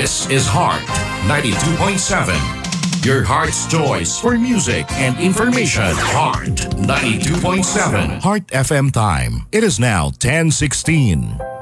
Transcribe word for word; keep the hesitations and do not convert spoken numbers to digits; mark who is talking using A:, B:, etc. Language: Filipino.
A: This is Heart ninety-two point seven. Your heart's choice for music and information. Heart ninety-two point seven. Heart F M time. It is now ten sixteen.